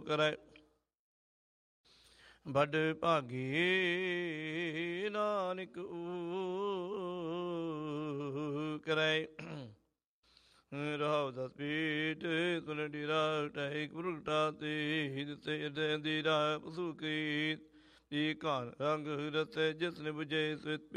ਕਰੈ। ਵੱਡ ਭਾਗੀ ਨਾਨਕ ਕਰੈ। ਰਹਾਉ ਦਸ ਪੀਠ ਤੁਲ ਡੀਰਾ ਟਹਿ ਗੁਰਗਟਾ ਤੇ ਦਿੱਤੇ ਦੇ ਦੀਰਾ ਪਸੂ ਕੀ ਜੀ ਘਾਨ ਰੰਗ ਰਤੇ ਜਿਸ ਨੇ ਬੁਝੇ